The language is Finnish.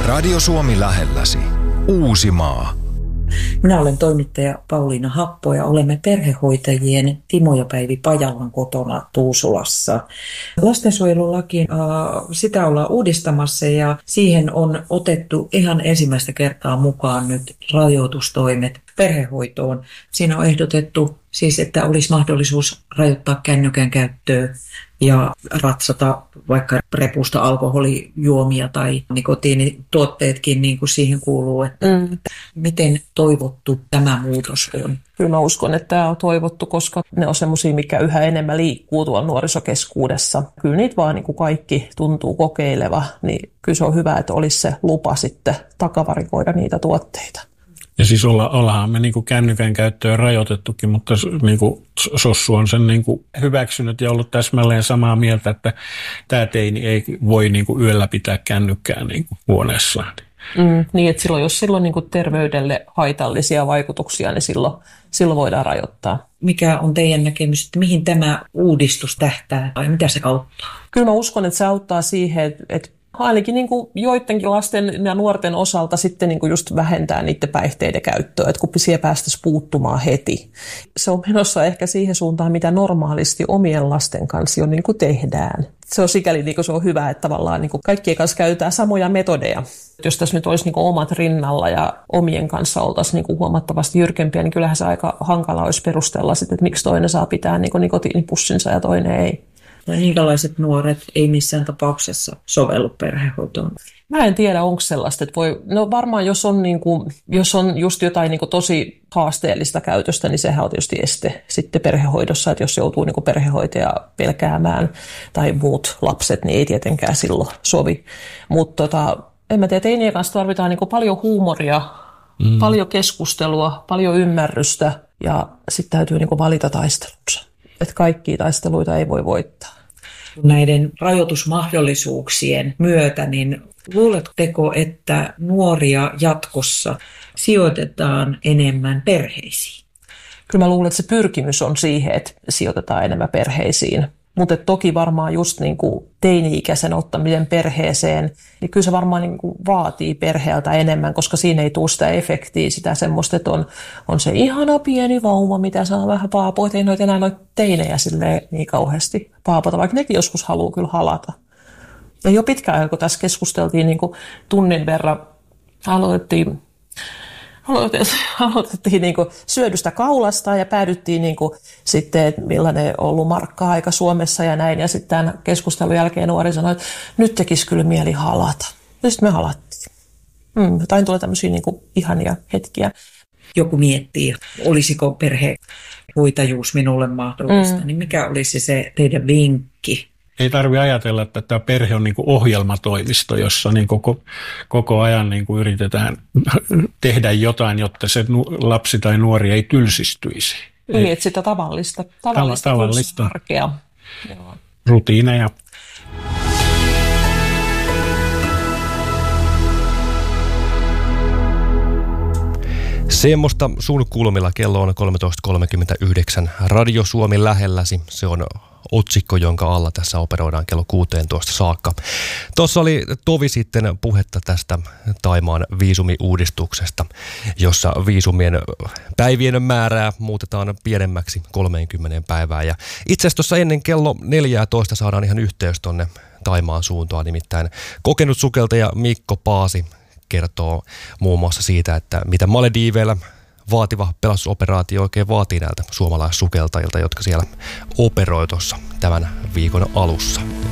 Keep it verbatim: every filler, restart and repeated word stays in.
Radio Suomi lähelläsi. Uusimaa. Minä olen toimittaja Pauliina Happo ja olemme perhehoitajien Timo ja Päivi Pajalan kotona Tuusulassa. Lastensuojelulaki, äh, sitä ollaan uudistamassa ja siihen on otettu ihan ensimmäistä kertaa mukaan nyt rajoitustoimet perhehoitoon. Siinä on ehdotettu siis, että olisi mahdollisuus rajoittaa kännykän käyttöä ja ratsata vaikka repusta alkoholijuomia tai nikotiinituotteetkin, niin kuin siihen kuuluu. Että mm. Miten toivottu tämä muutos on? Kyllä mä uskon, että tämä on toivottu, koska ne on semmoisia, mikä yhä enemmän liikkuu tuolla nuorisokeskuudessa. Kyllä niitä vaan niin kuin kaikki tuntuu kokeileva, niin kyllä se on hyvä, että olisi se lupa sitten takavarikoida niitä tuotteita. Ja siis olla, ollaanhan me niinku kännykän käyttöön rajoitettukin, mutta niinku Sossu on sen niinku hyväksynyt ja ollut täsmälleen samaa mieltä, että tämä teini ei voi niinku yöllä pitää kännykkää niinku huoneessaan. Mm, niin, että silloin, jos silloin niinku terveydelle haitallisia vaikutuksia, niin silloin, silloin voidaan rajoittaa. Mikä on teidän näkemys, että mihin tämä uudistus tähtää tai mitä se auttaa? Kyllä mä uskon, että se auttaa siihen, että, että ainakin niin kuin joidenkin lasten ja nuorten osalta sitten niin kuin just vähentää niiden päihteiden käyttöä, että kun siihen päästäisiin puuttumaan heti. Se on menossa ehkä siihen suuntaan, mitä normaalisti omien lasten kanssa jo niin kuin tehdään. Se on sikäli niin kuin se on hyvä, että tavallaan niin kuin kaikkien kanssa käytetään samoja metodeja. Jos tässä nyt olisi niin kuin omat rinnalla ja omien kanssa oltaisiin niin kuin huomattavasti jyrkempiä, niin kyllähän se aika hankala olisi perustella sitten, että miksi toinen saa pitää niin kuin nikotiinipussinsa ja toinen ei. Minkälaiset nuoret ei missään tapauksessa sovellu perhehoitoon? Mä en tiedä, onko sellaista, että voi, no varmaan jos on, niin kuin, jos on just jotain niin kuin tosi haasteellista käytöstä, niin sehän on tietysti este sitten perhehoidossa, että jos joutuu niin kuin perhehoitaja pelkäämään tai muut lapset, niin ei tietenkään silloin sovi. Mutta tota, en mä tiedä, teinien kanssa tarvitaan niin kuin paljon huumoria, mm. paljon keskustelua, paljon ymmärrystä ja sitten täytyy niin kuin valita taistelunsa. Että kaikkia taisteluita ei voi voittaa. Näiden rajoitusmahdollisuuksien myötä, niin luuletteko, että nuoria jatkossa sijoitetaan enemmän perheisiin? Kyllä mä luulen, että se pyrkimys on siihen, että sijoitetaan enemmän perheisiin. Mutta toki varmaan just niin kuin teini-ikäisen ottaminen perheeseen, niin kyllä se varmaan niin kuin vaatii perheeltä enemmän, koska siinä ei tule sitä efektiä, sitä semmoista, että on, on se ihana pieni vauva, mitä saa vähän paapoa, että ei noita enää noita teinejä silleen niin kauheasti paapota, vaikka nekin joskus haluaa kyllä halata. Ja jo pitkään aikaa, kun tässä keskusteltiin niin kuin tunnin verran, aloitettiin Aloitettiin niin kuin syödystä kaulasta ja päädyttiin niin kuin sitten, että millainen on ollut markka-aika Suomessa ja näin. Ja sitten tämän keskustelun jälkeen nuori sanoi, että nyt tekisi kyllä mieli halata. Ja sitten me halattiin. Mm, jotain tulee tämmöisiä niin kuin ihania hetkiä. Joku miettii, olisiko perhehoitajuus minulle mahdollista, mm. niin mikä olisi se teidän vinkki? Ei tarvitse ajatella, että tämä perhe on niin kuin ohjelmatoimisto, jossa niin koko, koko ajan niin kuin yritetään tehdä jotain, jotta se lapsi tai nuori ei tylsistyisi. Niin, että sitä tavallista, tavallista, tavallista arkea. Rutiineja. Semmoista sun kulmilla kello on kolmetoista kolmekymmentäyhdeksän. Radio Suomi lähelläsi. Se on otsikko, jonka alla tässä operoidaan kello kuusitoista saakka. Tuossa oli tovi sitten puhetta tästä Thaimaan viisumiuudistuksesta, jossa viisumien päivien määrää muutetaan pienemmäksi kolmekymmentä päivää. Ja itse asiassa tuossa ennen kello neljätoista saadaan ihan yhteys tuonne Thaimaan suuntaan, nimittäin kokenut sukeltaja Mikko Paasi kertoo muun muassa siitä, että mitä Malediiveillä vaativa pelastusoperaatio oikein vaatii näiltä suomalaissukeltajilta, jotka siellä operoi tuossa tämän viikon alussa.